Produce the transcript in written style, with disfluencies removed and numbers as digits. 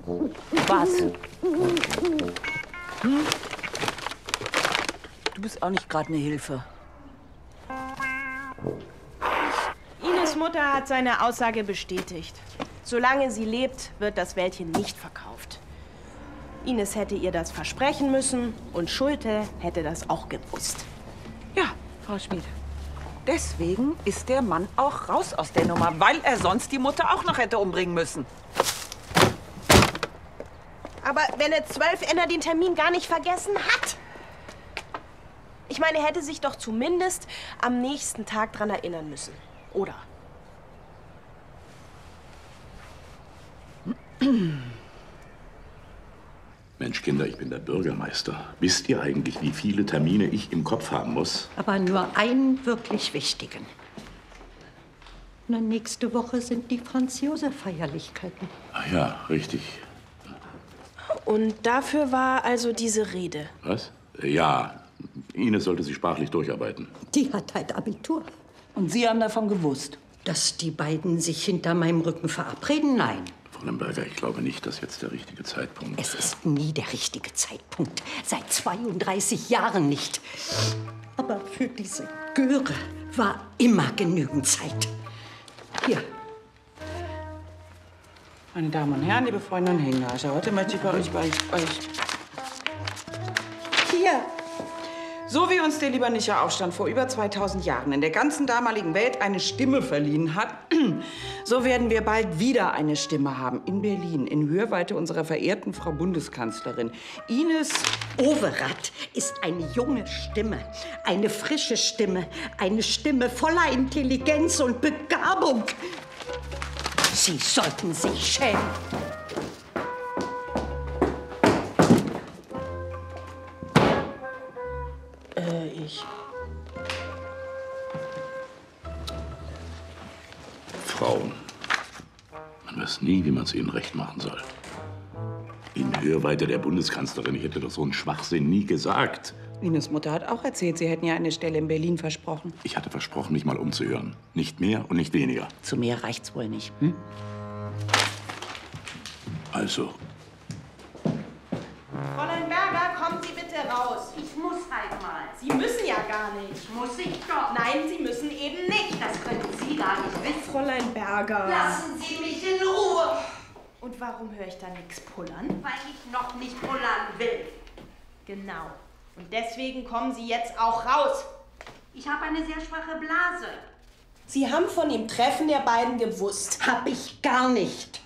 Was? Hm? Du bist auch nicht gerade eine Hilfe. Ines Mutter hat seine Aussage bestätigt. Solange sie lebt, wird das Wäldchen nicht verkauft. Ines hätte ihr das versprechen müssen und Schulte hätte das auch gewusst. Ja, Frau Schmid. Deswegen ist der Mann auch raus aus der Nummer, weil er sonst die Mutter auch noch hätte umbringen müssen. Aber wenn er 12 Ender den Termin gar nicht vergessen hat. Ich meine, er hätte sich doch zumindest am nächsten Tag dran erinnern müssen. Oder? Mensch, Kinder, ich bin der Bürgermeister. Wisst ihr eigentlich, wie viele Termine ich im Kopf haben muss? Aber nur einen wirklich wichtigen. Na, nächste Woche sind die Franz-Josef-Feierlichkeiten. Ach ja, richtig. Und dafür war also diese Rede. Was? Ja, Ines sollte sich sprachlich durcharbeiten. Die hat halt Abitur. Und Sie haben davon gewusst? Dass die beiden sich hinter meinem Rücken verabreden? Nein. Frau Lemberger, ich glaube nicht, dass jetzt der richtige Zeitpunkt ist. Es ist nie der richtige Zeitpunkt. Seit 32 Jahren nicht. Aber für diese Göre war immer genügend Zeit. Hier. Meine Damen und Herren, liebe Freunde und Hänger, also heute möchte ich bei euch. Hier. So wie uns der libanische Aufstand vor über 2000 Jahren in der ganzen damaligen Welt eine Stimme verliehen hat, so werden wir bald wieder eine Stimme haben in Berlin, in Hörweite unserer verehrten Frau Bundeskanzlerin. Ines Overath ist eine junge Stimme, eine frische Stimme, eine Stimme voller Intelligenz und Begabung. Sie sollten sich schämen. Ich. Frauen, man weiß nie, wie man es ihnen recht machen soll. In Hörweite der Bundeskanzlerin, ich hätte doch so einen Schwachsinn nie gesagt. Ines Mutter hat auch erzählt, Sie hätten ja eine Stelle in Berlin versprochen. Ich hatte versprochen, mich mal umzuhören. Nicht mehr und nicht weniger. Zu mehr reicht's wohl nicht, hm? Also, Fräulein Berger, kommen Sie bitte raus. Ich muss halt mal. Sie müssen ja gar nicht. Muss ich doch. Nein, Sie müssen eben nicht. Das können Sie gar nicht wissen. Fräulein Berger. Lassen Sie mich in Ruhe. Und warum höre ich da nichts pullern? Weil ich noch nicht pullern will. Genau. Und deswegen kommen Sie jetzt auch raus. Ich habe eine sehr schwache Blase. Sie haben von dem Treffen der beiden gewusst. Hab ich gar nicht.